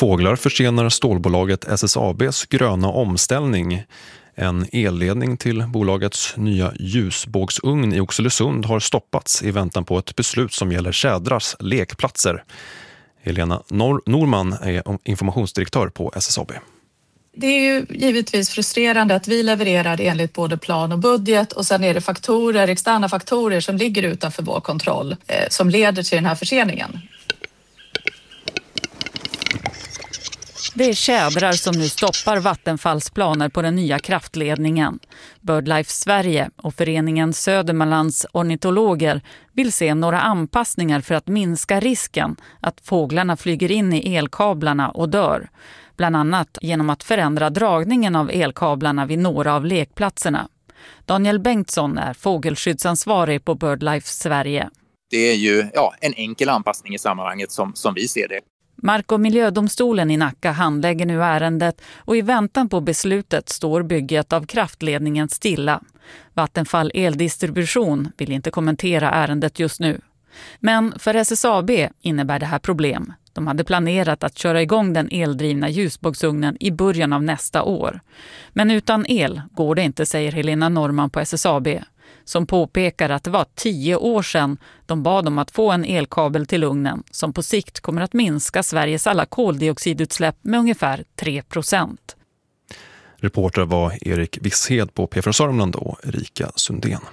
Fåglar försenar stålbolaget SSABs gröna omställning. En elledning till bolagets nya ljusbågsugn i Oxelösund har stoppats i väntan på ett beslut som gäller tjädrars lekplatser. Helena Norman är informationsdirektör på SSAB. Det är ju givetvis frustrerande att vi levererar enligt både plan och budget och sen är det externa faktorer som ligger utanför vår kontroll som leder till den här förseningen. Det är tjädrar som nu stoppar Vattenfalls planer på den nya kraftledningen. BirdLife Sverige och föreningen Södermanlands ornitologer vill se några anpassningar för att minska risken att fåglarna flyger in i elkablarna och dör. Bland annat genom att förändra dragningen av elkablarna vid några av lekplatserna. Daniel Bengtsson är fågelskyddsansvarig på BirdLife Sverige. Det är ju en enkel anpassning i sammanhanget som vi ser det. Mark- och miljödomstolen i Nacka handlägger nu ärendet och i väntan på beslutet står bygget av kraftledningen stilla. Vattenfall Eldistribution vill inte kommentera ärendet just nu. Men för SSAB innebär det här problem. De hade planerat att köra igång den eldrivna ljusbågsugnen i början av nästa år. Men utan el går det inte, säger Helena Norman på SSAB. Som påpekar att det var 10 år sedan de bad om att få en elkabel till ugnen som på sikt kommer att minska Sveriges alla koldioxidutsläpp med ungefär 3%. Reporter var Erik Wisshed på P4 Sörmland och Erika Sundén.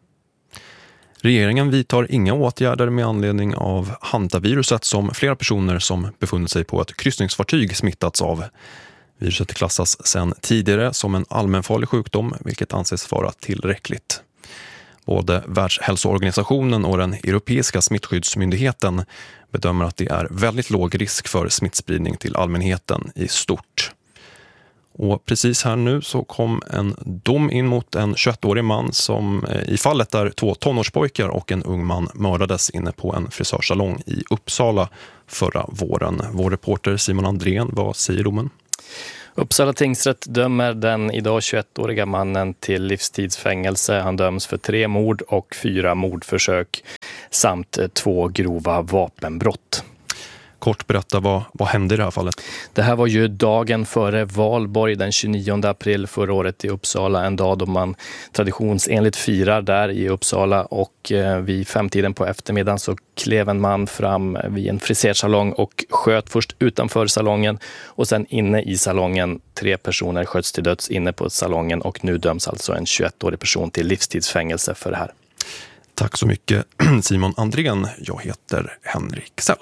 Regeringen vidtar inga åtgärder med anledning av hantaviruset som flera personer som befunnit sig på ett kryssningsfartyg smittats av. Viruset klassas sedan tidigare som en allmänfarlig sjukdom, vilket anses vara tillräckligt. Både Världshälsoorganisationen och den europeiska smittskyddsmyndigheten bedömer att det är väldigt låg risk för smittspridning till allmänheten i stort. Och precis här nu så kom en dom in mot en 21-årig man som i fallet där 2 tonårspojkar och en ung man mördades inne på en frisörsalong i Uppsala förra våren. Vår reporter Simon Andrén, vad säger domen? Uppsala tingsrätt dömer den idag 21-åriga mannen till livstidsfängelse. Han döms för 3 mord och 4 mordförsök samt 2 grova vapenbrott. Kort berätta, vad hände i det här fallet? Det här var ju dagen före valborg den 29 april förra året i Uppsala. En dag då man traditionsenligt firar där i Uppsala. Och vid 5-tiden på eftermiddagen så klev en man fram vid en frisersalong och sköt först utanför salongen och sen inne i salongen. 3 personer sköts till döds inne på salongen och nu döms alltså en 21-årig person till livstidsfängelse för det här. Tack så mycket Simon Andrén. Jag heter Henrik Sell.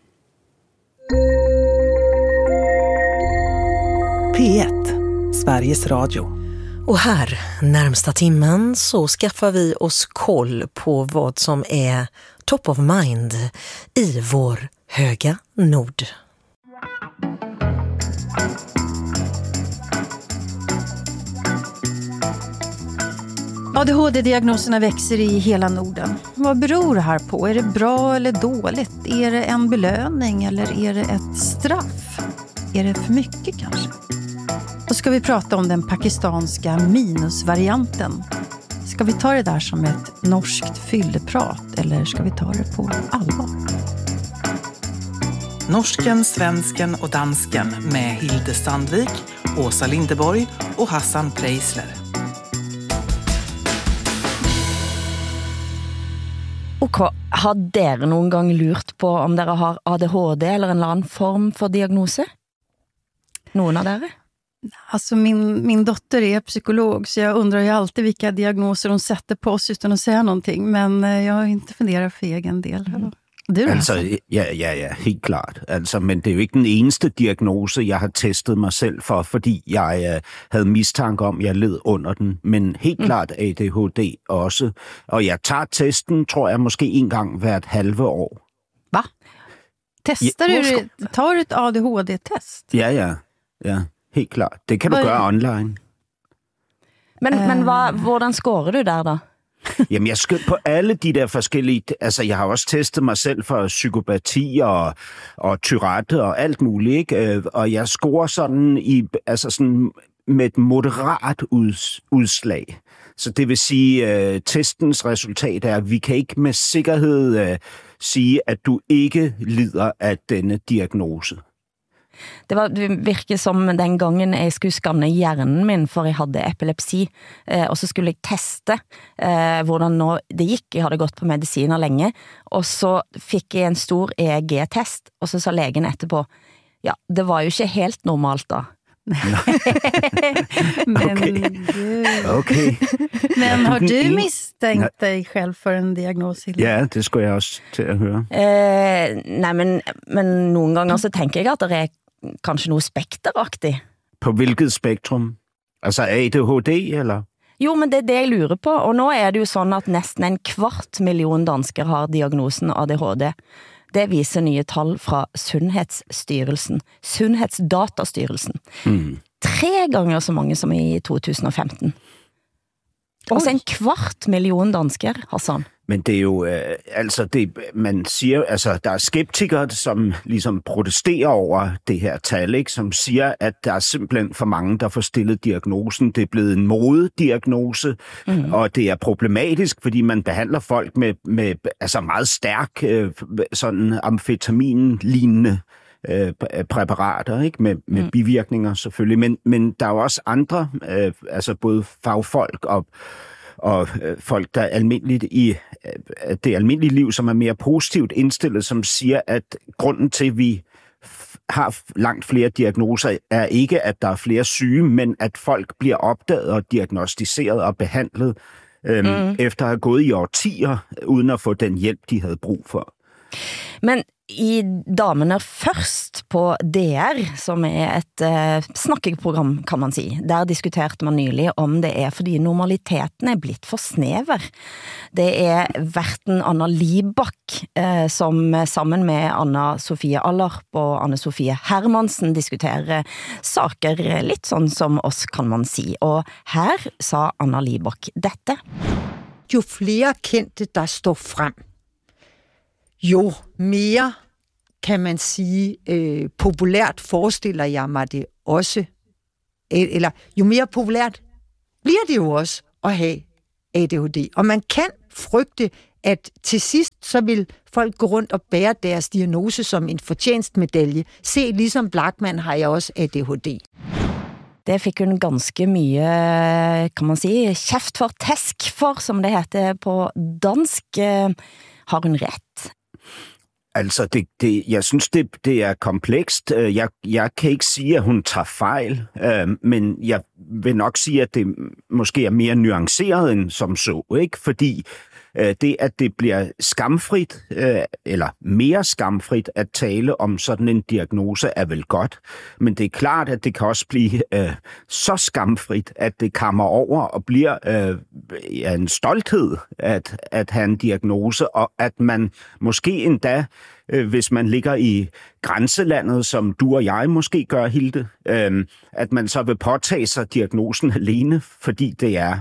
P1, Sveriges Radio. Och här, närmsta timmen, så skaffar vi oss koll på vad som är top of mind i vår höga nord. ADHD-diagnoserna växer i hela Norden. Vad beror det här på? Är det bra eller dåligt? Är det en belöning eller är det ett straff? Är det för mycket kanske? Då ska vi prata om den pakistanska minusvarianten. Ska vi ta det där som ett norskt fylleprat eller ska vi ta det på allvar? Norsken, svensken och dansken med Hilde Sandvik, Åsa Lindeborg och Hassan Preisler. Ok, har dere någon gång lurt på om dere har ADHD eller en annan form för diagnose? Någon av dere? Alltså min dotter är psykolog så jag undrar ju alltid vilka diagnoser hon sätter på oss utan att säga någonting. Men jag har inte funderat för egen del. Du altså, ja, helt klart. Altså, men det er jo ikke den eneste diagnose, jeg har testet mig selv for, fordi jeg havde mistanke om, jeg led under den. Men helt klart ADHD også. Og jeg tager testen, tror jeg, måske en gang hvert halve år. Va? Testar du, tar du ett ADHD-test? Ja, helt klart. Det kan du gøre online. Men hvordan scorer du der da? Jamen, jeg skød på alle de der forskellige... Altså, jeg har også testet mig selv for psykopati og Tourette og alt muligt, ikke? Og jeg scorer sådan med et moderat udslag. Så det vil sige, testens resultat er, at vi kan ikke med sikkerhed sige, at du ikke lider af denne diagnose. Det virker som den gangen jeg skulle skanne hjernen min, for jeg havde epilepsi, og så skulle jeg teste hvordan nå det gik. Jeg havde gått på mediciner længe, og så fik jeg en stor EEG-test, og så sa legen etterpå, ja, det var jo ikke helt normalt da. Okay. Men har du misstänkt dig själv för en diagnos? Ja, det skulle jeg også til at høre. Nej, men nogle gange så tænker jeg, at der er kanskje noget spekteraktigt. På hvilket spektrum? Altså ADHD, eller? Jo, men det er det jeg lurer på, og nu er det jo sådan, at næsten 250.000 danskere har diagnosen ADHD. Det viser nye tal fra Sundhedsdatastyrelsen. 3 gange så mange som i 2015. Altså 250.000 danskere, Hassan. Men det er jo, man siger, altså der er skeptikere, som ligesom protesterer over det her tal, ikke? Som siger, at der er simpelthen for mange, der får stillet diagnosen. Det er blevet en modediagnose, og det er problematisk, fordi man behandler folk med altså meget stærk, sådan amfetamin-lignende præparater, ikke? Med bivirkninger selvfølgelig. Men der er jo også andre, altså både fagfolk og folk, der er almindeligt i det almindelige liv, som er mere positivt indstillet, som siger, at grunden til, at vi har langt flere diagnoser, er ikke, at der er flere syge, men at folk bliver opdaget og diagnostiseret og behandlet efter at have gået i årtier, uden at få den hjælp, de havde brug for. Men i Damerne Først på DR, som er et snakkeprogram, kan man sige, der diskuterte man nylig om det er, fordi normaliteten er blitt for snever. Det er verten Anna Libak, som sammen med Anna Sofie Allerp og Anne Sofie Hermansen diskuterer saker lidt sådan som oss, kan man sige. Og her sa Anna Libak dette. Jo flere kendte, der står frem, jo mere, kan man sige, populært forestiller jeg mig det også, eller jo mere populært bliver det jo også at have ADHD. Og man kan frygte, at til sidst så vil folk gå rundt og bære deres diagnose som en fortjenstmedalje. Se, ligesom Blachman har jeg også ADHD. Det fik hun ganske mye, kan man sige, kæft for, tæsk for, som det heter på dansk. Har hun ret? Altså, jeg synes, det er komplekst. Jeg kan ikke sige, at hun tager fejl, men jeg vil nok sige, at det måske er mere nuanceret end som så, ikke? Fordi det, at det bliver skamfrit, eller mere skamfrit at tale om sådan en diagnose, er vel godt. Men det er klart, at det kan også blive så skamfrit, at det kammer over og bliver en stolthed at have en diagnose, og at man måske endda, hvis man ligger i grænselandet, som du og jeg måske gør, Hilde, at man så vil påtage sig diagnosen alene, fordi det er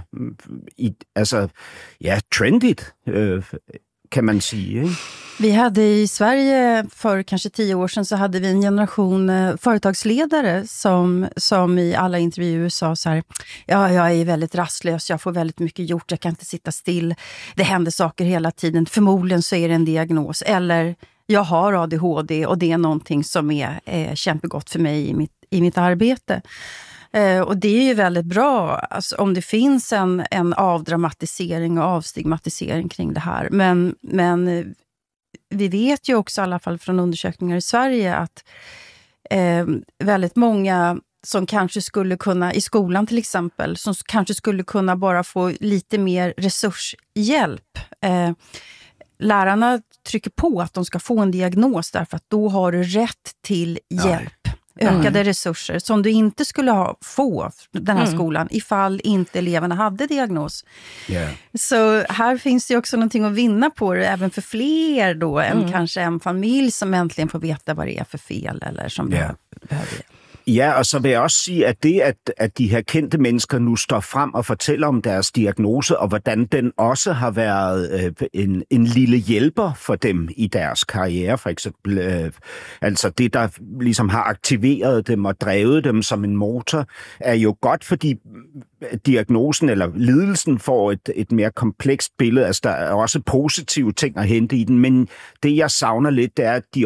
trendigt, kan man sige. Ikke? Vi hade i Sverige för kanske 10 år sedan så hade vi en generation företagsledare som i alla intervjuer sa så här: ja, jag är väldigt rastlös, jag får väldigt mycket gjort, jag kan inte sitta still, det händer saker hela tiden, förmodligen så är det en diagnos, eller jag har ADHD och det är någonting som är kämpegott för mig i mitt arbete. Och det är ju väldigt bra alltså, om det finns en avdramatisering och avstigmatisering kring det här. Men vi vet ju också i alla fall från undersökningar i Sverige att väldigt många som kanske skulle kunna, i skolan till exempel, som kanske skulle kunna bara få lite mer resurshjälp. Lärarna trycker på att de ska få en diagnos därför att då har du rätt till hjälp. Ökade resurser som du inte skulle få den här skolan ifall inte eleverna hade diagnos. Yeah. Så här finns det också någonting att vinna på det även för fler då än kanske en familj som äntligen får veta vad det är för fel eller som behöver det. Ja, og så vil jeg også sige, at det, at de her kendte mennesker nu står frem og fortæller om deres diagnose, og hvordan den også har været en lille hjælper for dem i deres karriere, for eksempel. Altså det, der ligesom har aktiveret dem og drevet dem som en motor, er jo godt, fordi diagnosen eller lidelsen får et mere komplekst billede. Altså der er også positive ting at hente i den, men det jeg savner lidt, det er, at de også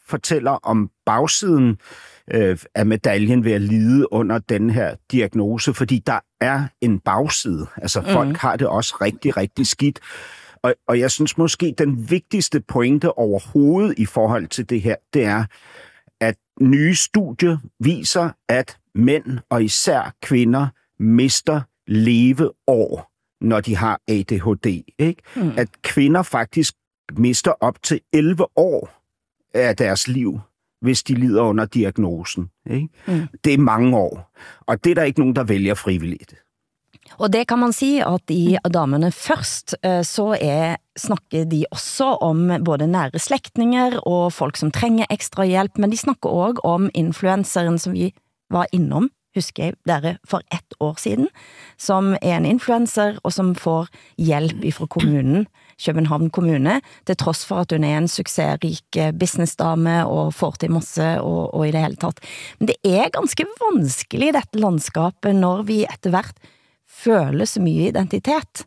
fortæller om bagsiden af medaljen ved at lide under den her diagnose, fordi der er en bagside. Altså folk har det også rigtig, rigtig skidt. Og jeg synes måske, den vigtigste pointe overhovedet i forhold til det her, det er, at nye studier viser, at mænd og især kvinder mister leveår, når de har ADHD. Ikke? At kvinder faktisk mister op til 11 år af deres liv, hvis de lider under diagnosen. Ikke? Det er mange år, og det er der ikke nogen, der vælger frivilligt. Og det kan man sige, at i damerne først, så snakker de også om både nære slægtninger og folk, som trænger ekstra hjælp, men de snakker også om influenceren, som vi var innom, husker jeg, dere for 1 år siden, som en influencer, og som får hjælp fra kommunen, København Kommune, til trods for, at hun en succesrik businessdame og får til masse og i det hele taget. Men det ganske vanskeligt i dette landskapet, når vi etter hvert føler så mye identitet.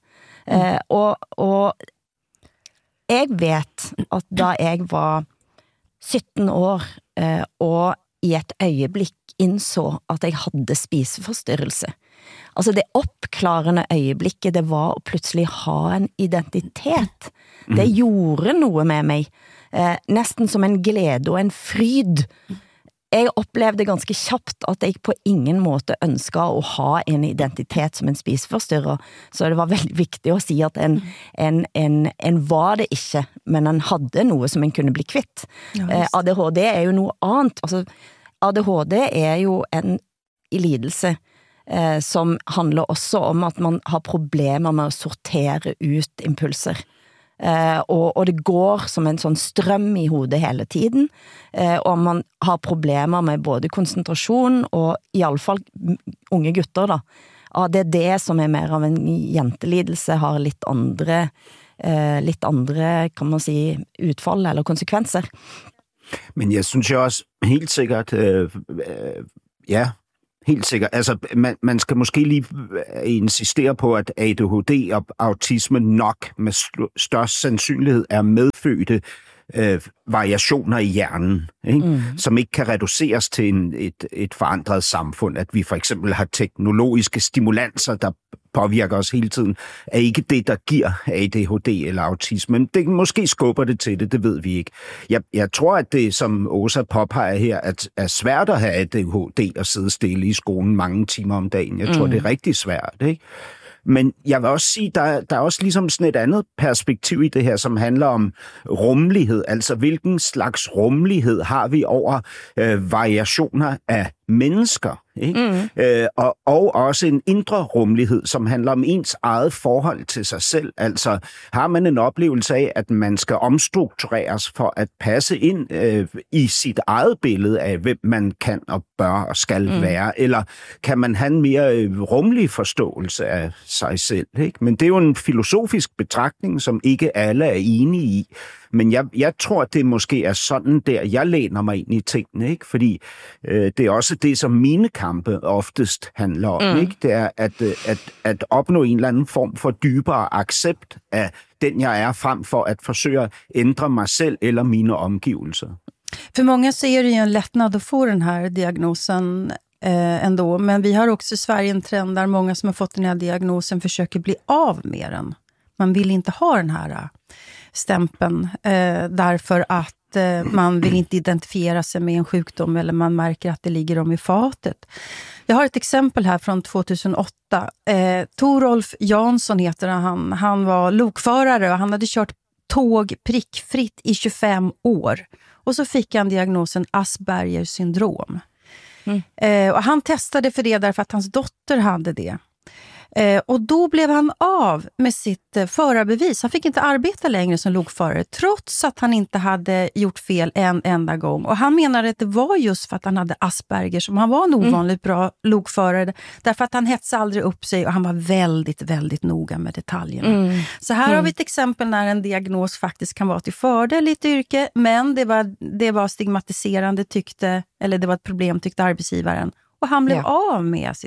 Og jeg vet at da jeg var 17 år og i et øjeblik indså at jeg havde spiseforstyrrelse. Altså det opklarende øjeblikket, det var at pludselig ha en identitet. Det gjorde noget med mig. Næsten som en glæde og en fryd. Jeg oplevde ganske kjapt at jeg på ingen måte ønskede at ha en identitet som en spiseforstyrrer. Så det var veldig vigtigt at sige, at en var det ikke, men en havde noget, som en kunne bli kvitt. ADHD jo noget andet. Altså, ADHD jo en lidelse, som handler også om, at man har problemer med at sortere ut impulser. Og det går som en sånn strøm i hodet hele tiden, og man har problemer med både koncentrasjon og i alle fall unge gutter da. Og det det som mer av en jentelidelse, har litt andre, kan man si, utfall eller konsekvenser. Men jeg synes jo også helt sikkert, helt sikkert. Altså, man skal måske lige insistere på, at ADHD og autisme nok med størst sandsynlighed er medfødte variationer i hjernen, ikke? Som ikke kan reduceres til et forandret samfund. At vi for eksempel har teknologiske stimulanser, der påvirker os hele tiden, er ikke det, der giver ADHD eller autisme. Men det måske skubber det til det ved vi ikke. Jeg tror, at det, som Åsa påpeger her, at er svært at have ADHD og sidde stille i skolen mange timer om dagen. Jeg tror, det er rigtig svært, ikke? Men jeg vil også sige, der er også ligesom sådan et andet perspektiv i det her, som handler om rummelighed. Altså, hvilken slags rummelighed har vi over variationer af mennesker? Ikke? Og også en indre rummelighed, som handler om ens eget forhold til sig selv. Altså, har man en oplevelse af, at man skal omstruktureres for at passe ind i sit eget billede af, hvem man kan og bør og skal være? Eller kan man have en mere rummelig forståelse af sig selv? Ikke? Men det er jo en filosofisk betragtning, som ikke alle er enige i. Men jeg tror, det måske er sådan der, jeg læner mig ind i tingene, ikke? Fordi det er også det, som mine kampe oftest handler om, ikke? Det er at opnå en eller anden form for dybere accept af den, jeg er, frem for at forsøge at ændre mig selv eller mine omgivelser. För många så är det ju en lättnad att få den här diagnosen ändå, men vi har också i Sverige en trend där många som har fått den här diagnosen försöker bli av med den. Man vill inte ha den här stämpeln därför att man vill inte identifiera sig med en sjukdom eller man märker att det ligger dem i fatet. Jag har ett exempel här från 2008. Torolf Jansson heter han. Han var lokförare och han hade kört tåg prickfritt i 25 år. Och så fick han diagnosen Aspergers syndrom. Och han testade för det därför att hans dotter hade det. Och då blev han av med sitt förarbevis. Han fick inte arbeta längre som lokförare trots att han inte hade gjort fel en enda gång. Och han menade att det var just för att han hade Asperger som han var en ovanligt bra lokförare. Därför att han hetsade aldrig upp sig och han var väldigt, väldigt noga med detaljerna. Så här har vi ett exempel när en diagnos faktiskt kan vara till fördel i ett yrke. Men det var stigmatiserande det var ett problem tyckte arbetsgivaren. Och han blev av med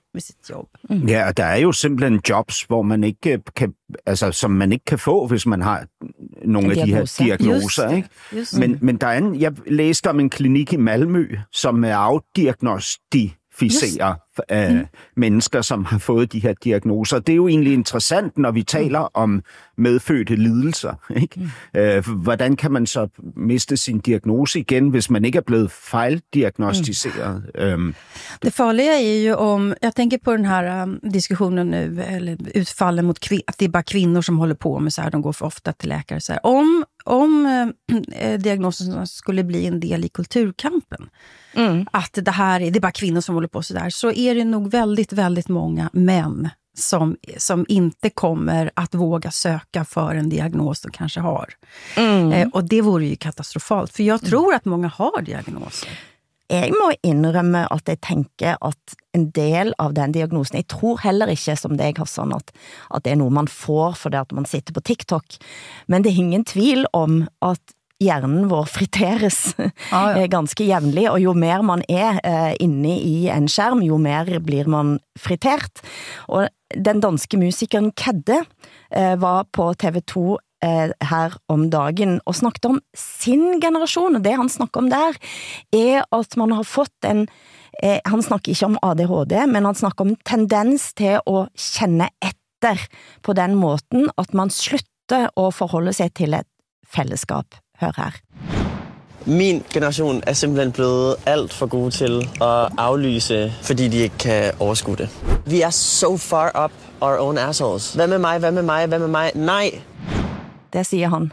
med sitt jobb. Ja, og der er jo simpelthen jobs, hvor man ikke kan, altså, som man ikke kan få, hvis man har nogle af de her diagnoser. Ikke? Men der er jeg læste om en klinik i Malmø, som afdiagnostificerer mennesker, som har fået de her diagnoser. Det er jo egentlig interessant, når vi taler om medfødte lidelser. Ikke? Hvordan kan man så miste sin diagnose igen, hvis man ikke er blevet fejldiagnostiseret? Det farliga är ju om, jag tänker på den här diskussionen nu, eller utfallen mot att det är bara kvinnor som håller på med så här, de går för ofta till läkare. Så här. Om diagnosen skulle bli en del i kulturkampen, att det här det är bara kvinnor som håller på så där, så är det nog väldigt, väldigt många män som inte kommer att våga söka för en diagnos de kanske har. Och det vore ju katastrofalt, för jag tror att många har diagnoser. Jeg må innrømme at jeg tenker at en del av den diagnosen, jeg tror heller ikke som deg har sånn at det er noe man får for det at man sitter på TikTok, men det er ingen tvil om at hjernen vår friteres ganske jævnlig, og jo mer man er inne i en skjerm, jo mer blir man fritert. Og den danske musikeren Kedde var på TV2 her om dagen og snakket om sin generasjon, og det han snakker om der at man har fått han snakker ikke om ADHD, men han snakker om tendens til å kjenne etter på den måten at man slutter å forholde seg til et fællesskab. Hør her. Min generation er simpelthen blevet alt for gode til at aflyse, fordi de ikke kan overskue det. Vi er so far up our own assholes. Hvad med mig? Hvad med mig? Hvad med mig? Nej. Det siger han.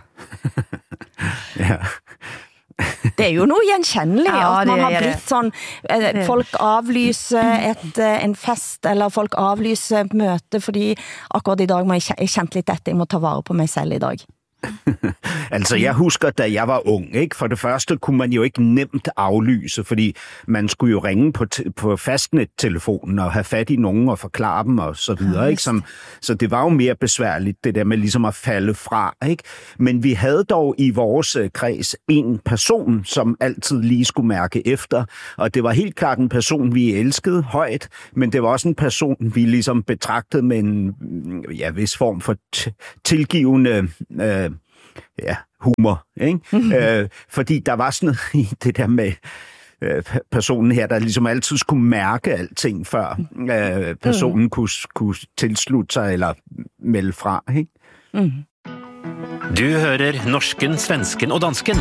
Ja. Det er jo noe gjenkjennelig, at man har blitt sånn, folk avlyser en fest, eller folk avlyser et møte, fordi akkurat i dag må jeg kjent litt etter, jeg må ta vare på meg selv i dag. Altså, jeg husker, da jeg var ung, ikke? For det første kunne man jo ikke nemt aflyse, fordi man skulle jo ringe på fastnettelefonen og have fat i nogen og forklare dem og så videre, ikke? Så det var jo mere besværligt, det der med ligesom at falde fra, ikke? Men vi havde dog i vores kreds en person, som altid lige skulle mærke efter, og det var helt klart en person, vi elskede højt, men det var også en person, vi ligesom betragtede med en vis form for tilgivende humor, ikke? Fordi der var sådan noget i det der med personen her, der ligesom altid skulle mærke alting, før personen kunne tilslutte sig eller melde fra, ikke? Du hører norsken, svensken og dansken.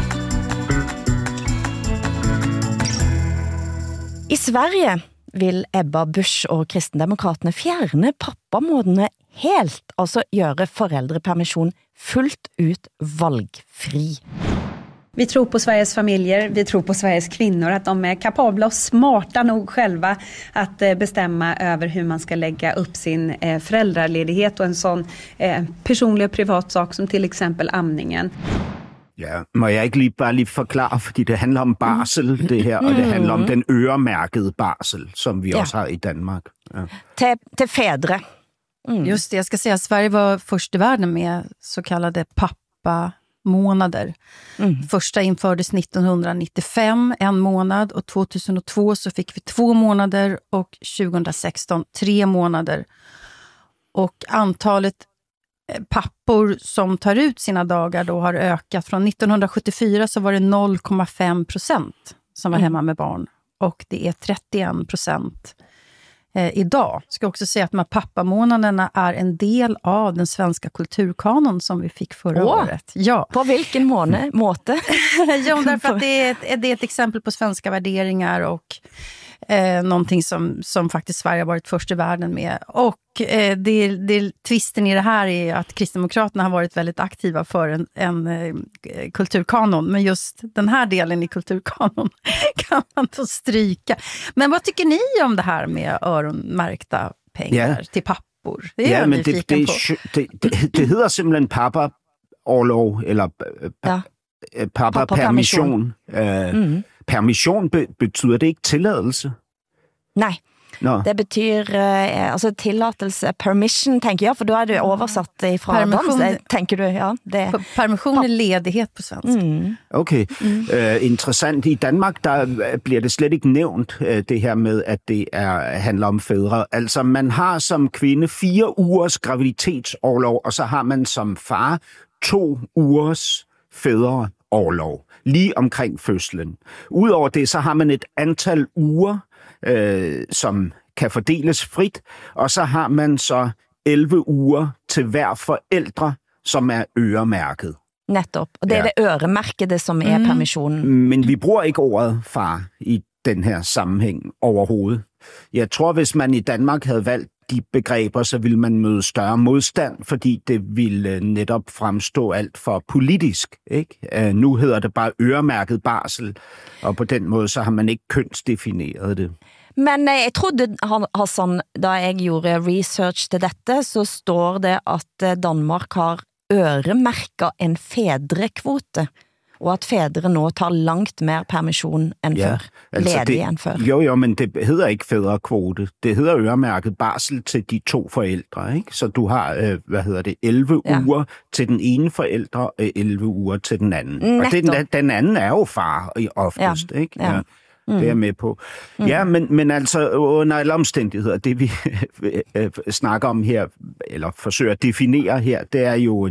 I Sverige vil Ebba Busch og Kristendemokraterne fjerne pappamånedene helt, altså gjøre foreldrepermission fullt ut valgfri. Vi tror på Sveriges familjer, vi tror på Sveriges kvinnor, att de är kapabla och smarta nog själva att bestämma över hur man ska lägga upp sin föräldraledighet och en sån personlig och privat sak som till exempel amningen. Ja, må jeg ikke lige forklare, fordi det handler om barsel, det her, og det handler om den øremærkede barsel, som vi også har i Danmark. Ja. Till fädre. Just det, jag ska säga att Sverige var först i världen med så kallade pappamånader. Första infördes 1995, 1 månad, och 2002 så fick vi 2 månader och 2016 3 månader. Och antalet pappor som tar ut sina dagar då har ökat. Från 1974 så var det 0,5% som var hemma med barn. Och det är 31% idag. Ska också säga att de här pappamånaderna är en del av den svenska kulturkanon som vi fick förra året. Ja. På vilken måte? Ja, därför att det är ett exempel på svenska värderingar och någonting som faktiskt Sverige har varit först i världen med. Och twisten i det här är att Kristdemokraterna har varit väldigt aktiva för en kulturkanon. Men just den här delen i kulturkanon kan man då stryka. Men vad tycker ni om det här med öronmärkta pengar till pappor? Det är men det hedder simpelthen pappa-orlov, eller pappa-permission. Permission betyder det ikke tilladelse? Nej, Det betyr altså tillatelse, permission, tänker jag, för då är det översatt ifrån dans, tänker du? Ja, det. Permission är ledighet på svenska. Okay, interessant. I Danmark, der bliver det slet ikke nævnt, det her med, at det handler om fædre. Altså, man har som kvinde 4 ugers graviditetsorlov, og så har man som far 2 ugers fædreorlov, lige omkring fødslen. Udover det, så har man et antal uger, som kan fordeles frit, og så har man så 11 uger til hver forældre, som er øremærket. Netop, og det er det øremærkede, som er permissionen. Men vi bruger ikke ordet far i den her sammenhæng overhovedet. Jeg tror, hvis man i Danmark havde valgt de begreber, så ville man møde større modstand, fordi det ville netop fremstå alt for politisk. Ikke? Nu hedder det bare øremærket barsel, og på den måde så har man ikke kønsdefineret det. Men jeg trodde, Hassan, da jeg gjorde research til dette, så står det, at Danmark har øremærket en fædrekvote, og at fædre nå tar langt mer permission end før, ledige end før. Jo, men det hedder ikke fædrekvote. Det hedder øremærket barsel til de 2 forældre, ikke? Så du har, 11 uger til den ene forældre, og 11 uger til den anden. Og den anden er jo far oftest, ikke? Ja. Det er med på. Ja, men altså under alle omstændigheder, det vi snakker om her, eller forsøger at definere her, det er jo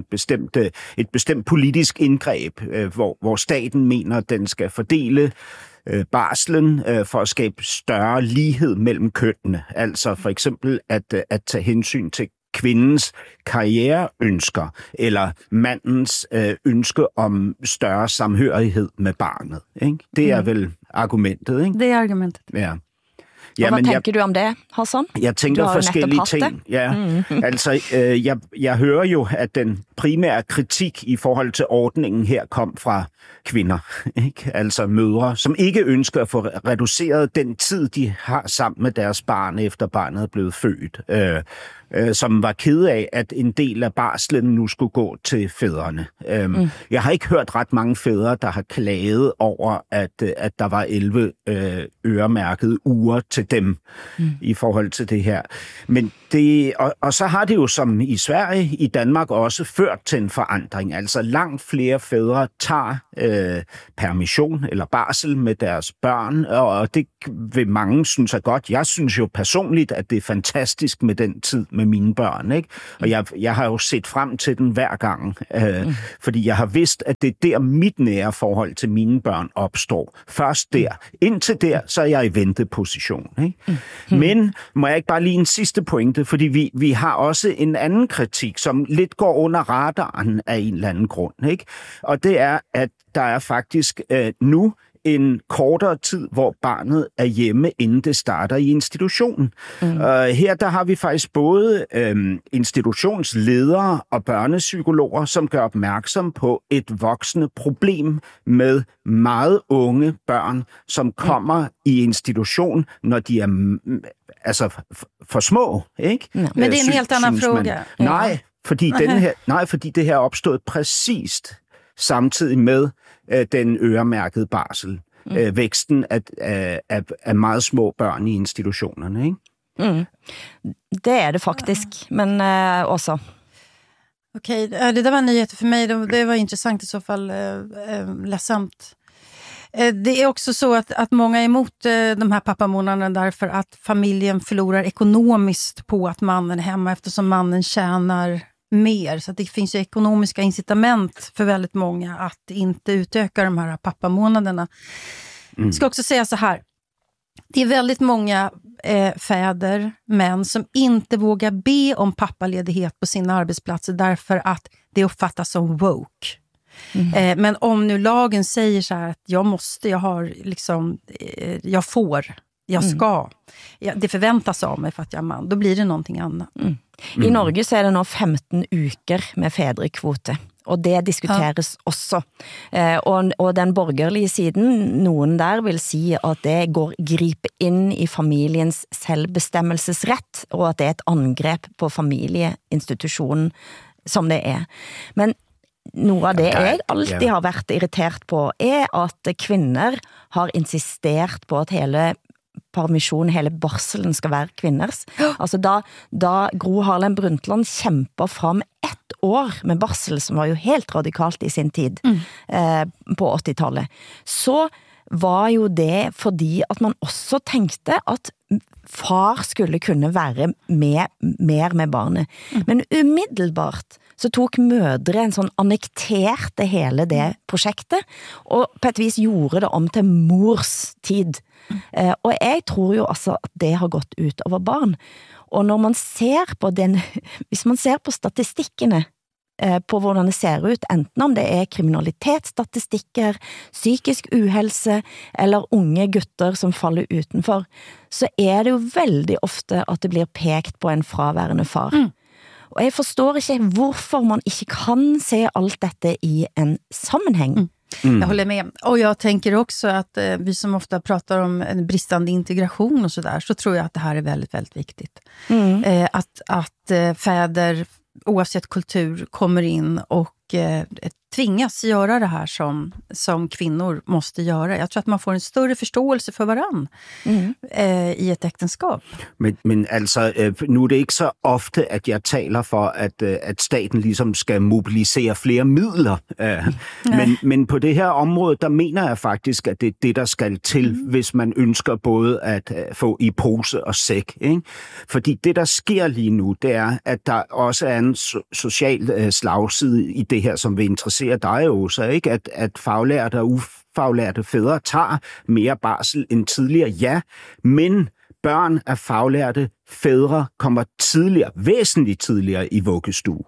et bestemt politisk indgreb, hvor staten mener, at den skal fordele barslen for at skabe større lighed mellem kønnene. Altså for eksempel at tage hensyn til kvindens karriereønsker, eller mandens ønske om større samhørighed med barnet. Ikke? Det er vel argumentet, ikke? Det er argumentet. Ja. Og hvad tænker du om det, Hassan? Jeg tænker forskellige ting. Ja. Altså, jeg hører jo, at den primære kritik i forhold til ordningen her kom fra kvinder, ikke? Altså mødre, som ikke ønsker at få reduceret den tid, de har sammen med deres barn, efter barnet er blevet født. Som var kede af, at en del af barslen nu skulle gå til fædrene. Jeg har ikke hørt ret mange fædre, der har klaget over, at der var 11 øremærkede uger til dem i forhold til det her. Men og så har det jo som i Sverige, i Danmark også ført til en forandring. Altså langt flere fædre tager permission eller barsel med deres børn, og det vil mange synes er godt. Jeg synes jo personligt, at det er fantastisk med den tid med mine børn, ikke? Og jeg har jo set frem til den hver gang, fordi jeg har vidst, at det er der mit nære forhold til mine børn opstår. Først der. Indtil der, så er jeg i venteposition, ikke? Men må jeg ikke bare lige en sidste pointe, fordi vi har også en anden kritik, som lidt går under radaren af en eller anden grund, ikke? Og det er, at der er faktisk nu en kortere tid, hvor barnet er hjemme, inden det starter i institutionen. Her der har vi faktisk både institutionsledere og børnepsykologer, som gør opmærksom på et voksende problem med meget unge børn, som kommer i institution, når de er for små, ikke? Men det er en helt anden fråga. Fordi det her er opstået præcist samtidig med den øremærkede barsel. Væksten af meget små børn i institutionerne, ikke? Det er det faktisk, men også. Okej, det där var nyheter för mig. Det var intressant i så fall, ledsamt. Det är också så att många är emot de här pappamånaderna därför att familjen förlorar ekonomiskt på att mannen är hemma eftersom mannen tjänar mer. Så att det finns ju ekonomiska incitament för väldigt många att inte utöka de här pappamånaderna. Jag ska också säga så här. Det är väldigt många fäder, män som inte vågar be om pappaledighet på sina arbetsplatser därför att det uppfattas som woke. Men om nu lagen säger så här att jag får, jag ska, det förväntas av mig för att jag är man, då blir det någonting annat. I Norge så är det nå 15 uker med fædrekvote, og det diskuteres også. Og den borgerlige siden, noen der vil si at det griper inn i familiens selvbestemmelsesrett, og at det er et angrep på familieinstitutionen, som det er. Men noe av det jeg alltid har vært irritert på, er at kvinner har insistert på at hele permission, hele barselen skal være kvinders. Altså da Gro Harlem Brundtland kæmper frem 1 år med barsel, som var jo helt radikalt i sin tid på 80-tallet, så var jo det fordi at man også tænkte at far skulle kunne være mer med barnet. Men umiddelbart så tog mødre en sånn annekterte hele det projektet, og på et vis gjorde det om til mors tid. Og jeg tror jo altså at det har gått ut over barn. Og når man ser på hvis man ser på statistikkene, på hvordan det ser ut, enten om det kriminalitetsstatistikker, psykisk uhelse eller unge gutter som faller utenfor, så det jo veldig ofte at det blir pekt på en fraværende far. Og jeg forstår ikke hvorfor man ikke kan se allt detta i en sammenhäng. Jag håller med. Och jag tänker också att vi som ofta pratar om en bristande integration och sådär, så tror jag att det här är väldigt, väldigt viktigt. Att fäder, oavsett kultur, kommer in och tvingas göra det här som kvinnor måste göra. Jag tror att man får en större förståelse för varann i ett äktenskap. Men altså, nu er det ikke så ofte, at jeg taler for, at staten ligesom skal mobilisere flere midler. Men på det her område, der mener jeg faktisk, at det er det, der skal til, hvis man ønsker både at få i pose og sæk. Ikke? Fordi det, der sker lige nu, det er, at der også er en social slagside i det her, som vil interessere dig jo så, ikke? At faglærte og ufaglærte fædre tager mere barsel end tidligere, ja, men børn af faglærte fædre kommer væsentligt tidligere i vuggestue.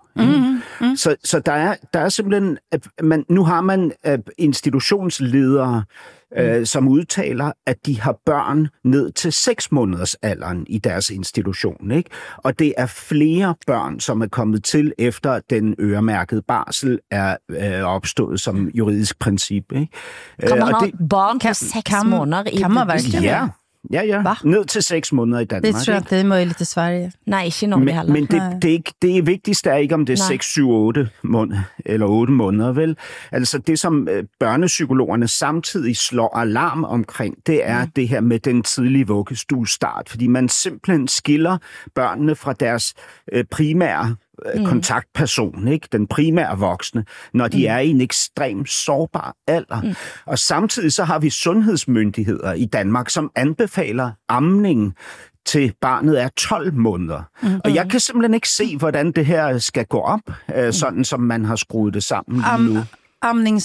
Så der er simpelthen, nu har man institutionsledere, som udtaler, at de har børn ned til 6 måneders alderen i deres institution, ikke? Og det er flere børn, som er kommet til efter den øremærkede barsel er opstået som juridisk princip, ikke? Kan man have barn på 6 måneder i vuggestue? Ja. Ned til 6 måneder i Danmark. Det tror jeg, det er muligt i Sverige. Nej, ikke i Norge heller. Men det vigtigste er ikke, om det er 6, 7, 8 måneder, eller 8 måneder, vel? Altså det, som børnepsykologerne samtidig slår alarm omkring, det er det her med den tidlige vuggestuestart, fordi man simpelthen skiller børnene fra deres primære kontaktperson, ikke? Den primære voksne, når de er i en ekstrem sårbar alder. Og samtidig så har vi sundhedsmyndigheder i Danmark, som anbefaler amning til barnet er 12 måneder. Og jeg kan simpelthen ikke se, hvordan det her skal gå op, sådan som man har skruet det sammen lige nu. Amning